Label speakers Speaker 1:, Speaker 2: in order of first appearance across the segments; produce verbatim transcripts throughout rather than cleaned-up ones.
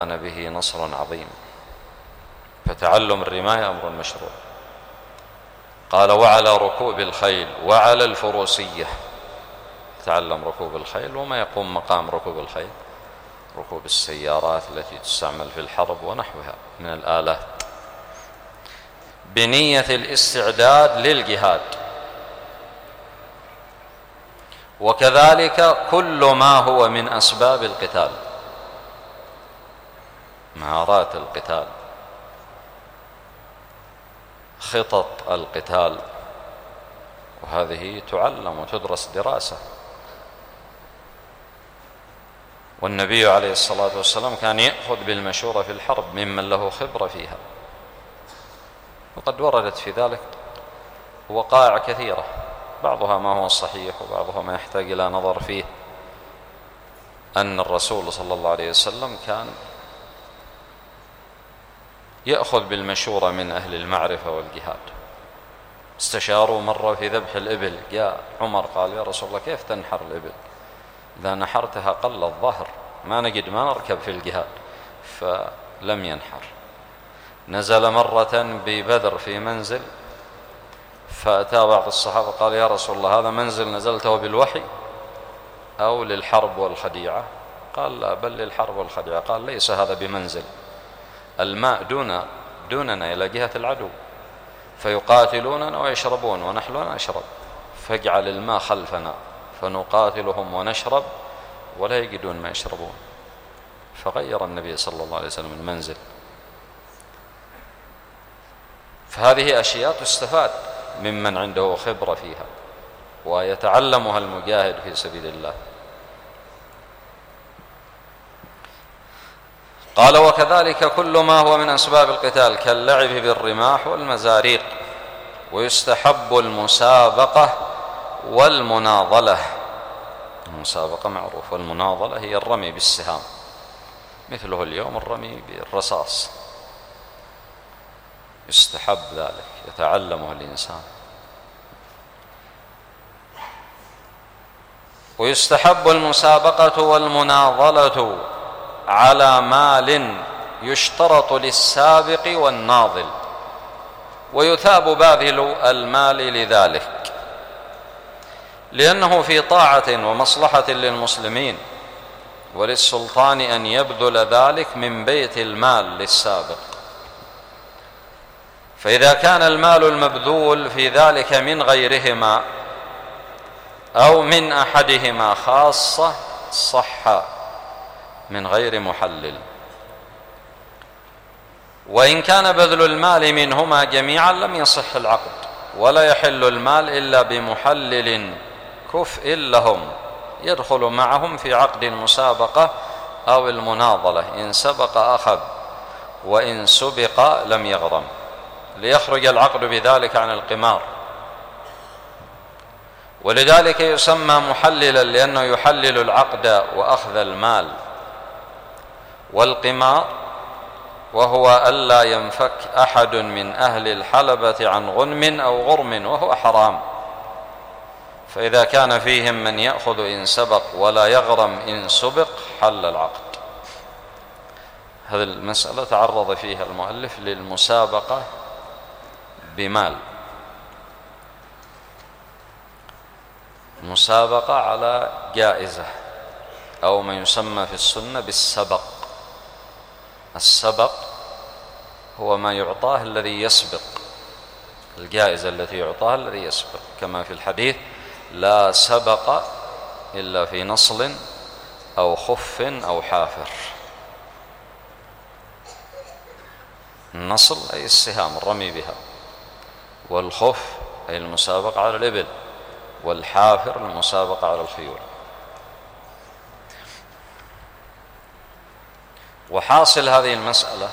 Speaker 1: كان به نصر عظيم، فتعلم الرماية أمر مشروع. قال وعلى ركوب الخيل وعلى الفروسية، تعلم ركوب الخيل وما يقوم مقام ركوب الخيل، ركوب السيارات التي تستعمل في الحرب ونحوها من الآلات، بنية الاستعداد للجهاد. وكذلك كل ما هو من أسباب القتال، مهارات القتال، خطط القتال، وهذه تعلم وتدرس دراسة. والنبي عليه الصلاة والسلام كان يأخذ بالمشورة في الحرب ممن له خبرة فيها، وقد وردت في ذلك وقائع كثيرة، بعضها ما هو صحيح وبعضها ما يحتاج إلى نظر فيه. أن الرسول صلى الله عليه وسلم كان يأخذ بالمشورة من أهل المعرفة والجهاد. استشاروا مرة في ذبح الإبل، جاء عمر قال يا رسول الله كيف تنحر الإبل؟ إذا نحرتها قل الظهر، ما نجد ما نركب في الجهاد، فلم ينحر. نزل مرة ببدر في منزل، فأتى بعض الصحابة قال يا رسول الله هذا منزل نزلته بالوحي أو للحرب والخديعة؟ قال لا، بل للحرب والخديعة. قال ليس هذا بمنزل، الماء دون دوننا إلى جهة العدو، فيقاتلوننا ويشربون ونحن لا نشرب، فاجعل الماء خلفنا فنقاتلهم ونشرب ولا يجدون ما يشربون. فغير النبي صلى الله عليه وسلم المنزل. فهذه أشياء تستفاد ممن عنده خبرة فيها ويتعلمها المجاهد في سبيل الله. قال وكذلك كل ما هو من أسباب القتال كاللعب بالرماح والمزاريق. ويستحب المسابقة والمناضلة. المسابقة معروف، والمناضلة هي الرمي بالسهام، مثله اليوم الرمي بالرصاص، يستحب ذلك، يتعلمه الإنسان. ويستحب المسابقة والمناضلة على مال يشترط للسابق والناضل، ويثاب باذل المال لذلك، لأنه في طاعة ومصلحة للمسلمين، وللسلطان أن يبذل ذلك من بيت المال للسابق. فإذا كان المال المبذول في ذلك من غيرهما أو من أحدهما خاصة صح من غير محلل. وإن كان بذل المال منهما جميعا لم يصح العقد، ولا يحل المال إلا بمحلل كفء لهم يدخل معهم في عقد المسابقة أو المناضلة، إن سبق أخذ وإن سبق لم يغرم، ليخرج العقد بذلك عن القمار. ولذلك يسمى محللا، لأنه يحلل العقد وأخذ المال. والقمار وهو ألا ينفك أحد من أهل الحلبة عن غنم أو غرم، وهو حرام. فإذا كان فيهم من يأخذ إن سبق ولا يغرم إن سبق حل العقد. هذه المسألة تعرض فيها المؤلف للمسابقة بمال، مسابقة على جائزة، أو ما يسمى في السنة بالسبق. السبق هو ما يعطاه الذي يسبق، الجائزة التي يعطاها الذي يسبق، كما في الحديث لا سبق إلا في نصل أو خف أو حافر. النصل أي السهام الرمي بها، والخف أي المسابقة على الإبل، والحافر المسابقة على الخيول. وحاصل هذه المسألة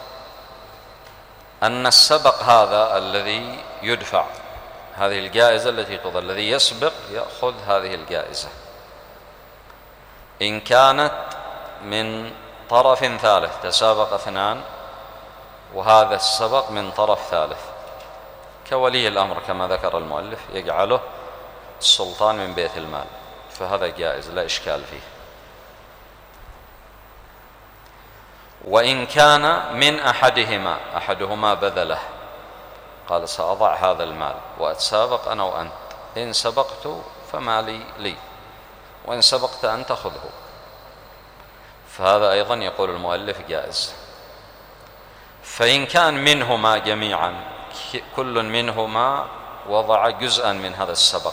Speaker 1: أن السبق هذا الذي يدفع، هذه الجائزة التي تظل، الذي يسبق يأخذ هذه الجائزة إن كانت من طرف ثالث، تسابق اثنان وهذا السبق من طرف ثالث، كولي الأمر كما ذكر المؤلف يجعله السلطان من بيت المال، فهذا جائز لا إشكال فيه. وإن كان من أحدهما أحدهما بذله، قال سأضع هذا المال وأتسابق أنا وأنت، إن سبقت فمالي لي وإن سبقت أنت خذه، فهذا أيضا يقول المؤلف جائز. فإن كان منهما جميعا كل منهما وضع جزءا من هذا السبق،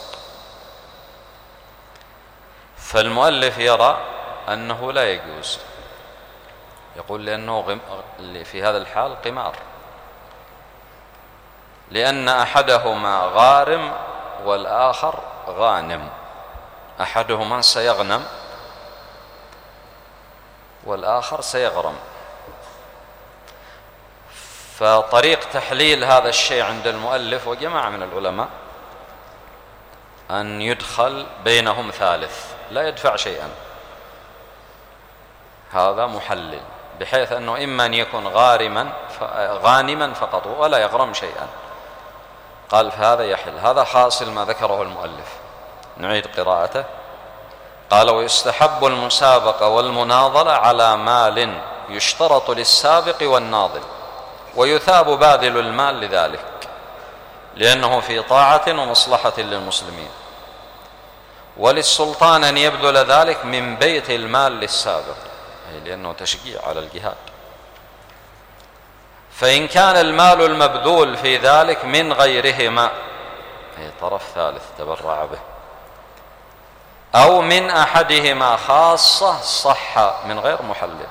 Speaker 1: فالمؤلف يرى أنه لا يجوز، يقول لأنه في هذا الحال قمار، لأن أحدهما غارم والآخر غانم، أحدهما سيغنم والآخر سيغرم. فطريق تحليل هذا الشيء عند المؤلف وجماعة من العلماء أن يدخل بينهم ثالث لا يدفع شيئا، هذا محلل، بحيث أنه إما أن يكون غارما غانما فقط ولا يغرم شيئا، قال فهذا يحل. هذا حاصل ما ذكره المؤلف. نعيد قراءته. قال ويستحب المسابقة والمناضلة على مال يشترط للسابق والناضل، ويثاب باذل المال لذلك لأنه في طاعة ومصلحة للمسلمين، وللسلطان أن يبذل ذلك من بيت المال للسابق، لأنه تشجيع على الجهاد. فإن كان المال المبذول في ذلك من غيرهما، أي طرف ثالث تبرع به، أو من أحدهما خاصة صح من غير محلل.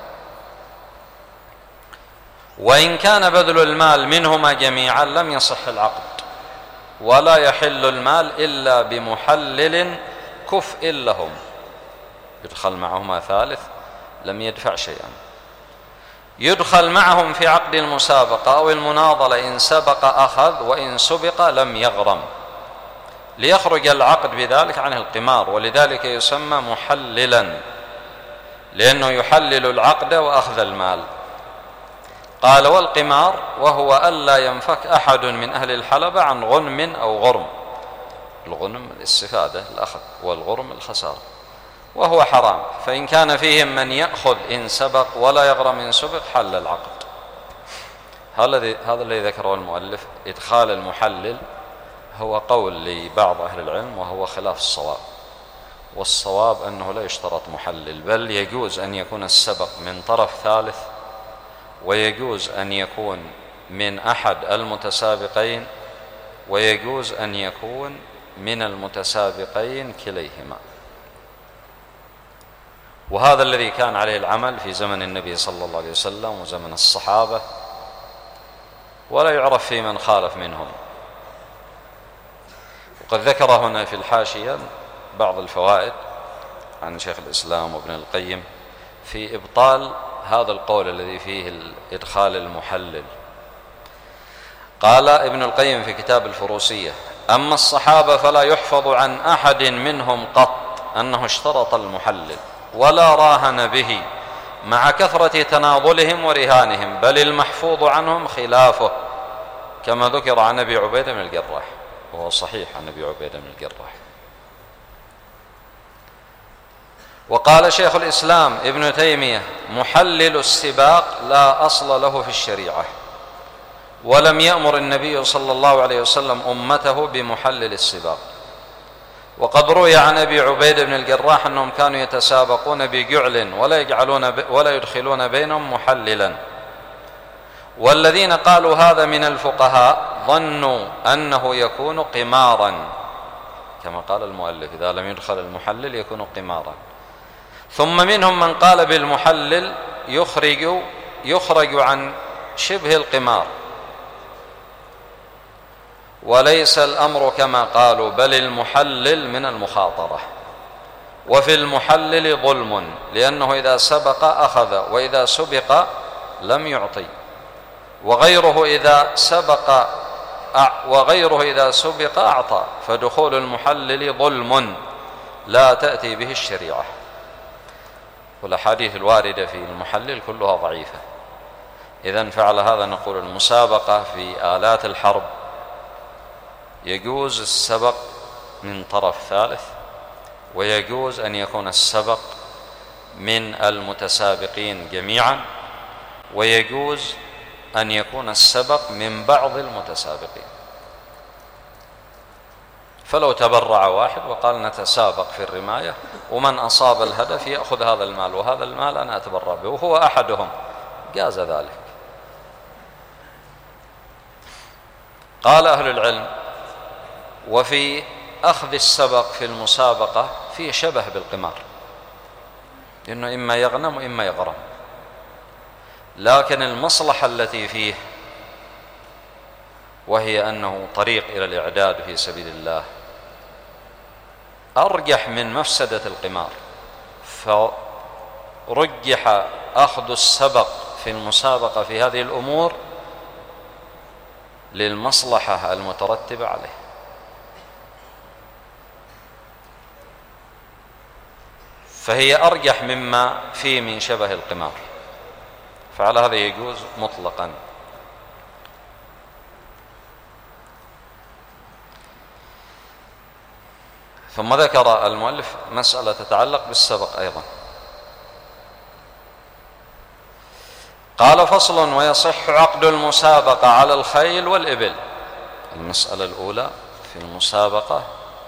Speaker 1: وإن كان بذل المال منهما جميعا لم يصح العقد، ولا يحل المال إلا بمحلل كفء لهم، يدخل معهما ثالث لم يدفع شيئا، يدخل معهم في عقد المسابقة أو المناضلة، إن سبق أخذ وإن سبق لم يغرم، ليخرج العقد بذلك عن القمار، ولذلك يسمى محللا، لأنه يحلل العقد وأخذ المال. قال والقمار وهو ألا ينفك أحد من أهل الحلبة عن غنم أو غرم، الغنم الاستفادة الأخذ والغرم الخسارة، وهو حرام. فإن كان فيهم من يأخذ إن سبق ولا يغرم إن سبق حل العقد. هذا الذي ذكره المؤلف. إدخال المحلل هو قول لبعض أهل العلم وهو خلاف الصواب، والصواب أنه لا يشترط محلل، بل يجوز أن يكون السبق من طرف ثالث، ويجوز أن يكون من أحد المتسابقين، ويجوز أن يكون من المتسابقين كليهما. وهذا الذي كان عليه العمل في زمن النبي صلى الله عليه وسلم وزمن الصحابة، ولا يعرف في من خالف منهم. وقد ذكر هنا في الحاشية بعض الفوائد عن شيخ الإسلام وابن القيم في إبطال هذا القول الذي فيه إدخال المحلل. قال ابن القيم في كتاب الفروسية: أما الصحابة فلا يحفظ عن أحد منهم قط أنه اشترط المحلل ولا راهن به، مع كثرة تناضلهم ورهانهم، بل المحفوظ عنهم خلافه، كما ذكر عن أبي عبيدة بن الجراح، وهو صحيح عن أبي عبيدة بن الجراح. وقال شيخ الإسلام ابن تيمية: محلل السباق لا أصل له في الشريعة، ولم يأمر النبي صلى الله عليه وسلم أمته بمحلل السباق. وقد روي عن أبي عبيدة بن الجراح أنهم كانوا يتسابقون بجعل ولا يجعلون ب... ولا يدخلون بينهم محللا، والذين قالوا هذا من الفقهاء ظنوا أنه يكون قمارا، كما قال المؤلف: إذا لم يدخل المحلل يكون قمارا. ثم منهم من قال بالمحلل يخرج يخرج عن شبه القمار، وليس الأمر كما قالوا، بل المحلل من المخاطرة. وفي المحلل ظلم، لأنه إذا سبق أخذ، وإذا سبق لم يعطي، وغيره إذا سبق وغيره إذا سبق أعطى، فدخول المحلل ظلم لا تأتي به الشريعة. والأحاديث الواردة في المحلل كلها ضعيفة. إذن فعل هذا نقول المسابقة في آلات الحرب يجوز السبق من طرف ثالث، ويجوز أن يكون السبق من المتسابقين جميعا، ويجوز أن يكون السبق من بعض المتسابقين. فلو تبرع واحد وقال نتسابق في الرماية ومن أصاب الهدف يأخذ هذا المال وهذا المال أنا أتبرع به وهو أحدهم، جاز ذلك. قال أهل العلم: وفي أخذ السبق في المسابقة فيه شبه بالقمار، لأنه إما يغنم وإما يغرم، لكن المصلحة التي فيه وهي أنه طريق إلى الإعداد في سبيل الله أرجح من مفسدة القمار، فرجح أخذ السبق في المسابقة في هذه الأمور للمصلحة المترتبة عليه. فهي أرجح مما فيه من شبه القمار، فعلى هذا يجوز مطلقا. ثم ذكر المؤلف مسألة تتعلق بالسبق أيضا. قال: فصل: ويصح عقد المسابقة على الخيل والإبل. المسألة الأولى في المسابقة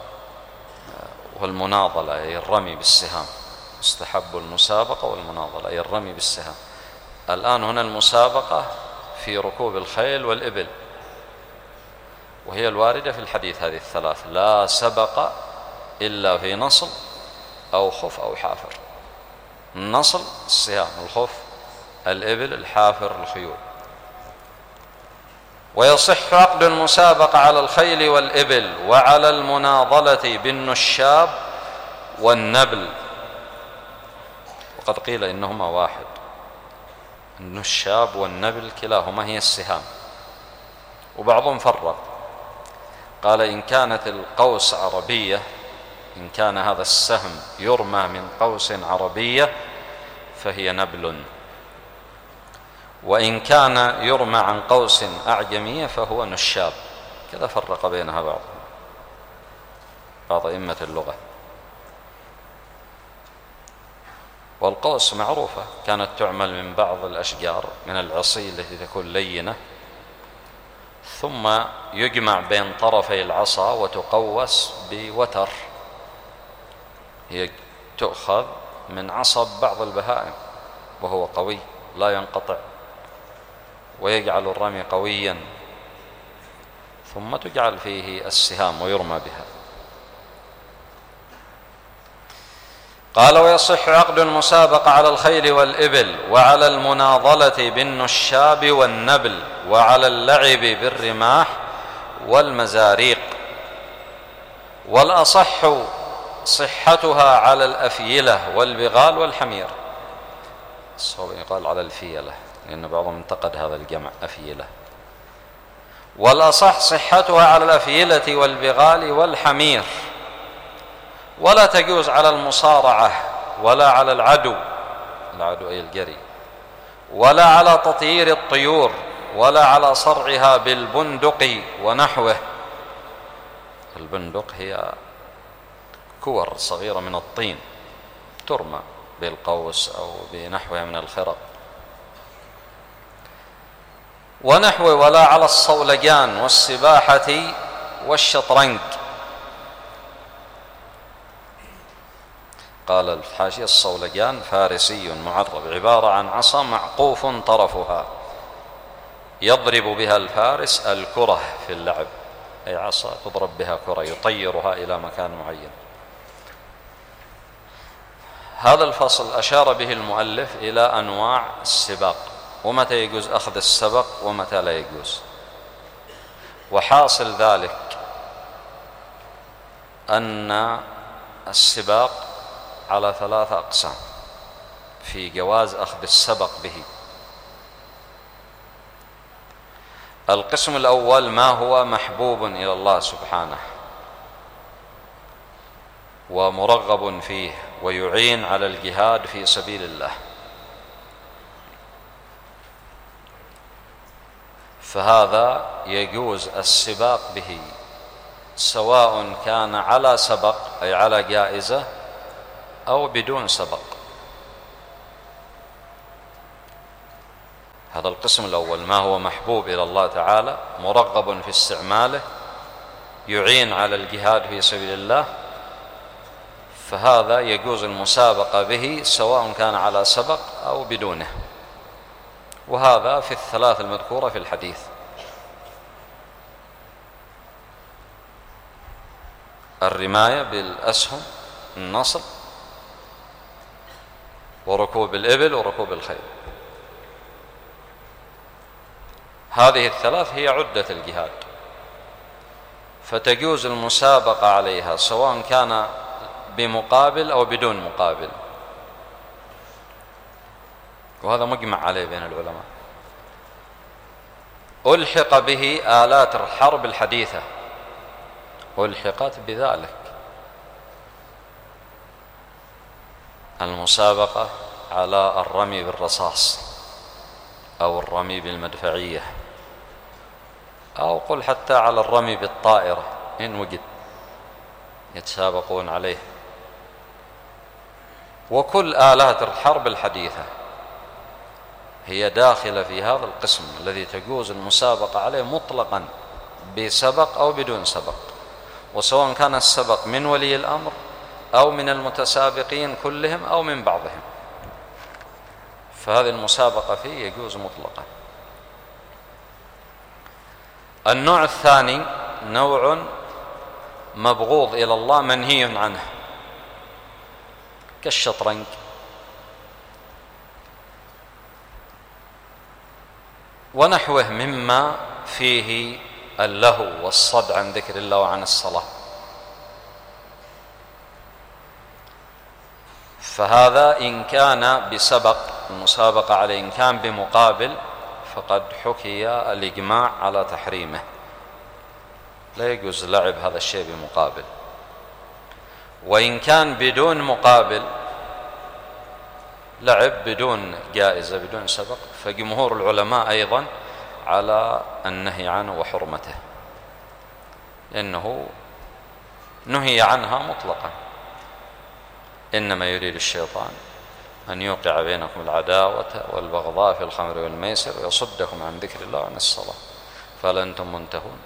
Speaker 1: والمناضلة، أي الرمي بالسهام. استحب المسابقة والمناضلة أي الرمي بالسهام. الآن هنا المسابقة في ركوب الخيل والإبل، وهي الواردة في الحديث هذه الثلاث: لا سبق إلا في نصل أو خف أو حافر. النصل السهام، الخف الإبل، الحافر الخيول. ويصح عقد المسابقة على الخيل والإبل وعلى المناضلة بالنشاب والنبل. وقد قيل إنهما واحد، النشاب والنبل كلاهما هي السهام. وبعضهم فرق، قال: إن كانت القوس عربية، إن كان هذا السهم يرمى من قوس عربية فهي نبل، وإن كان يرمى عن قوس أعجمية فهو نشاب. كذا فرق بينها بعض بعض أئمة اللغة. والقوس معروفة، كانت تعمل من بعض الأشجار، من العصي التي تكون لينة، ثم يجمع بين طرفي العصا وتقوس بوتر. هي تؤخذ من عصب بعض البهائم وهو قوي لا ينقطع، ويجعل الرمي قويا، ثم تجعل فيه السهام ويرمى بها. قال: ويصح عقد المسابقة على الخيل والإبل وعلى المناضلة بالنشاب والنبل وعلى اللعب بالرماح والمزاريق. والأصح صحتها على الأفيلة والبغال والحمير. الصواب يقال على الفيلة، لأن بعضهم انتقد هذا الجمع أفيلة. والأصح صحتها على الأفيلة والبغال والحمير، ولا تجوز على المصارعة ولا على العدو، العدو أي الجري، ولا على تطيير الطيور، ولا على صرعها بالبندق ونحوه. البندق هي كور صغيرة من الطين ترمى بالقوس أو بنحوها من الخرق ونحوه، ولا على الصولجان والسباحة والشطرنج. قال الحاشية: الصولجان فارسي معرب، عبارة عن عصا معقوف طرفها يضرب بها الفارس الكرة في اللعب، أي عصا تضرب بها كرة يطيرها إلى مكان معين. هذا الفصل أشار به المؤلف إلى أنواع السباق، ومتى يجوز أخذ السبق ومتى لا يجوز. وحاصل ذلك أن السباق على ثلاثة أقسام في جواز أخذ السبق به. القسم الأول ما هو محبوب إلى الله سبحانه ومرغب فيه ويعين على الجهاد في سبيل الله، فهذا يجوز السباق به، سواء كان على سبق أي على جائزة أو بدون سبق. هذا القسم الأول، ما هو محبوب إلى الله تعالى مرغب في استعماله يعين على الجهاد في سبيل الله، فهذا يجوز المسابقة به سواء كان على سبق أو بدونه، وهذا في الثلاث المذكورة في الحديث: الرماية بالأسهم، النصر، وركوب الإبل وركوب الخيل. هذه الثلاث هي عدة الجهاد، فتجوز المسابقة عليها سواء كان بمقابل أو بدون مقابل، وهذا مجمع عليه بين العلماء. ألحق به آلات الحرب الحديثة، ألحقت بذلك المسابقة على الرمي بالرصاص أو الرمي بالمدفعية، أو قل حتى على الرمي بالطائرة إن وجد، يتسابقون عليه. وكل آلات الحرب الحديثة هي داخلة في هذا القسم الذي تجوز المسابقة عليه مطلقا بسبق أو بدون سبق، وسواء كان السبق من ولي الأمر أو من المتسابقين كلهم أو من بعضهم، فهذه المسابقة فيه يجوز مطلقا. النوع الثاني نوع مبغوض إلى الله منهي عنه، كالشطرنج، ونحوه مما فيه اللهو والصد عن ذكر الله وعن الصلاة، فهذا إن كان بسبق المسابقة عليه، إن كان بمقابل فقد حكي الإجماع على تحريمه، لا يجوز لعب هذا الشيء بمقابل. وإن كان بدون مقابل، لعب بدون جائزة بدون سبق، فجمهور العلماء أيضا على النهي عنه وحرمته، لأنه نهي عنها مطلقا. إنما يريد الشيطان أن يوقع بينكم العداوة والبغضاء في الخمر والميسر ويصدكم عن ذكر الله وعن الصلاة فهل أنتم منتهون.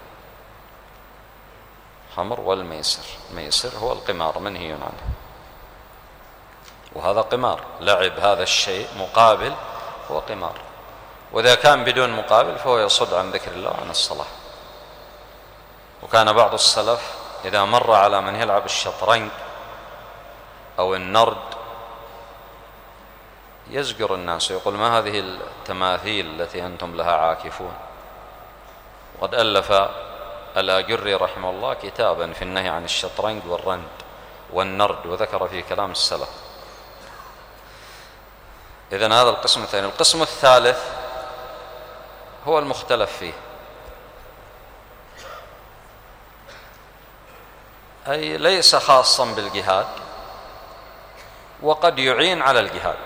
Speaker 1: الخمر والميسر، الميسر هو القمار منهي عنه، وهذا قمار، لعب هذا الشيء مقابل هو قمار، وإذا كان بدون مقابل فهو يصد عن ذكر الله وعن الصلاة. وكان بعض السلف إذا مر على من يلعب الشطرنج أو النرد يزجر الناس ويقول: ما هذه التماثيل التي أنتم لها عاكفون؟ وقد ألف الآجري رحمه الله كتابا في النهي عن الشطرنج والرند والنرد، وذكر فيه كلام السلف. إذن هذا القسم الثاني. القسم الثالث هو المختلف فيه، أي ليس خاصا بالجهاد وقد يعين على الجهاد،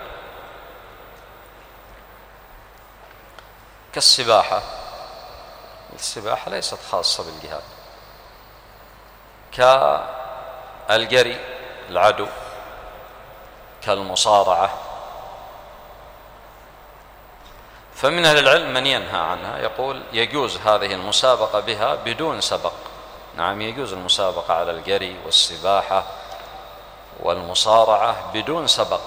Speaker 1: كالسباحة. السباحة ليست خاصة بالجهاد، كالجري العدو، كالمصارعة. فمن أهل العلم من ينهى عنها، يقول يجوز هذه المسابقة بها بدون سبق. نعم، يجوز المسابقة على الجري والسباحة والمصارعة بدون سبق.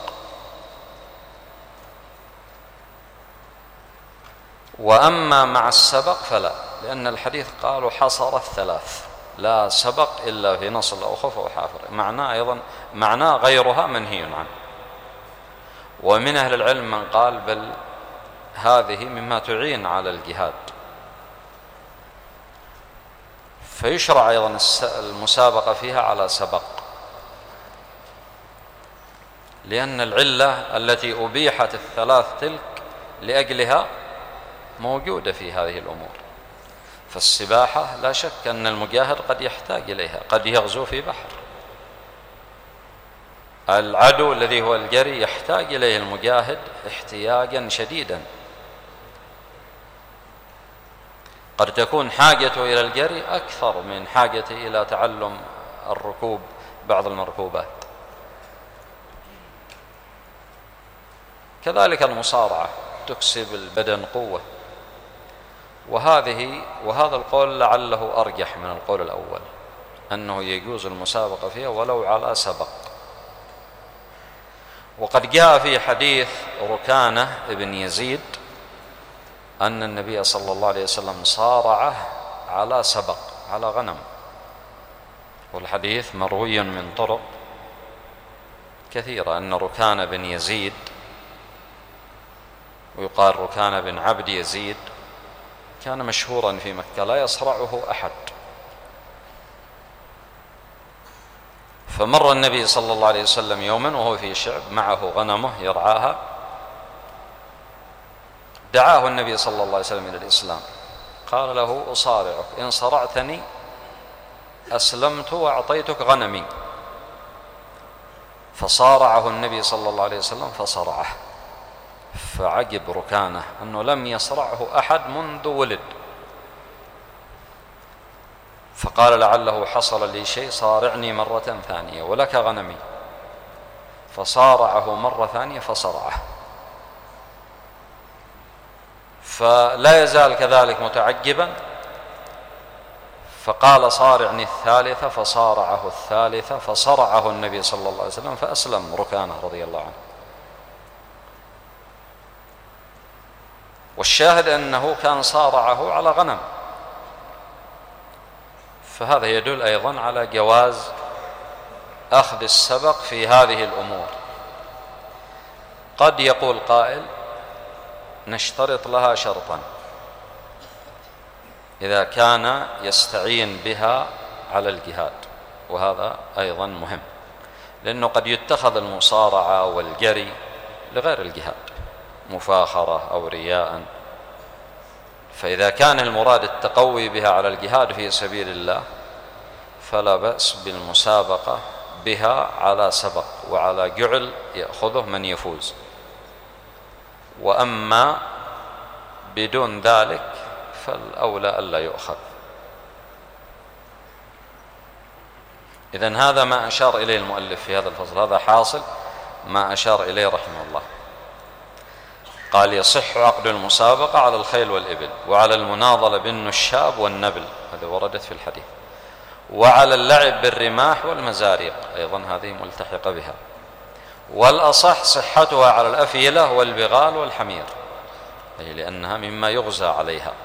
Speaker 1: وأما مع السبق فلا، لأن الحديث قالوا حصر الثلاث، لا سبق إلا في نصل أو خف أو حافر، معناه أيضا معناه غيرها منهي عنه. ومن أهل العلم من قال بل هذه مما تعين على الجهاد، فيشرع أيضا المسابقة فيها على سبق، لأن العلة التي أبيحت الثلاث تلك لأجلها موجودة في هذه الأمور. فالسباحة لا شك أن المجاهد قد يحتاج إليها، قد يغزو في بحر. العدو الذي هو الجري يحتاج إليه المجاهد احتياجا شديدا، قد تكون حاجته إلى الجري أكثر من حاجته إلى تعلم الركوب بعض المركوبات. كذلك المصارعة، تكسب البدن قوة. وهذه وهذا القول لعله أرجح من القول الأول، أنه يجوز المسابقة فيها ولو على سبق. وقد جاء في حديث ركانة بن يزيد أن النبي صلى الله عليه وسلم صارعه على سبق على غنم، والحديث مروي من طرق كثيرة أن ركانة بن يزيد، ويقال ركانة بن عبد يزيد، كان مشهورا في مكة لا يصرعه أحد. فمر النبي صلى الله عليه وسلم يوما وهو في شعب معه غنمه يرعاها، دعاه النبي صلى الله عليه وسلم إلى الإسلام، قال له أصارعك، إن صرعتني أسلمت وأعطيتك غنمي. فصارعه النبي صلى الله عليه وسلم فصرعه، فعجب ركانه أنه لم يصرعه أحد منذ ولد، فقال لعله حصل لي شيء، صارعني مرة ثانية ولك غنمي. فصارعه مرة ثانية فصرعه، فلا يزال كذلك متعجبا، فقال صارعني الثالثة، فصارعه الثالثة، فصرعه النبي صلى الله عليه وسلم فأسلم ركانه رضي الله عنه. والشاهد أنه كان صارعه على غنم، فهذا يدل أيضا على جواز أخذ السبق في هذه الأمور. قد يقول قائل نشترط لها شرطا إذا كان يستعين بها على الجهاد، وهذا أيضا مهم، لأنه قد يتخذ المصارعة والجري لغير الجهاد، مفاخرة أو رياء، فإذا كان المراد التقوي بها على الجهاد في سبيل الله فلا بأس بالمسابقة بها على سبق وعلى جعل يأخذه من يفوز. وأما بدون ذلك فالأولى ألا يؤخذ. إذن هذا ما أشار إليه المؤلف في هذا الفصل، هذا حاصل ما أشار إليه رحمه الله. قال يصح عقد المسابقة على الخيل والإبل، وعلى المناضلة بالنشاب والنبل، هذا وردت في الحديث، وعلى اللعب بالرماح والمزاريق، أيضا هذه ملتحقة بها. والأصح صحتها على الأفيلة والبغال والحمير، أي لأنها مما يغزى عليها.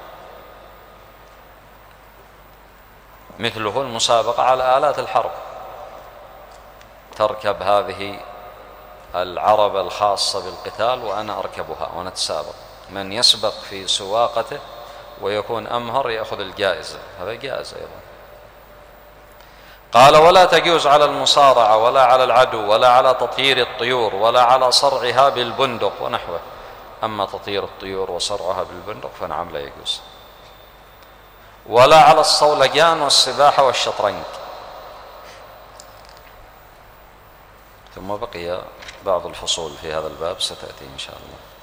Speaker 1: مثله المسابقة على آلات الحرب، تركب هذه العربة الخاصة بالقتال وأنا أركبها ونتسابق، من يسبق في سواقته ويكون أمهر يأخذ الجائزة، هذا جائز أيضا. قال ولا تجوز على المصارعة ولا على العدو ولا على تطيير الطيور ولا على صرعها بالبندق ونحوه. أما تطيير الطيور وصرعها بالبندق فنعم لا يجوز. ولا على الصولجان والسباحة والشطرنج. ثم بقي بعض الفصول في هذا الباب ستأتي إن شاء الله.